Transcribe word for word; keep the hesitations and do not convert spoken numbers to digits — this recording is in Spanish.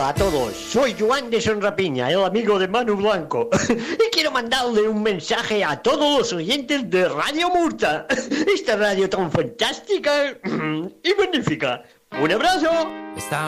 Hola a todos, soy Joan de Sonrapiña, el amigo de Manu Blanco. Y quiero mandarle un mensaje a todos los oyentes de Radio Murta, esta radio tan fantástica y magnífica. ¡Un abrazo! Está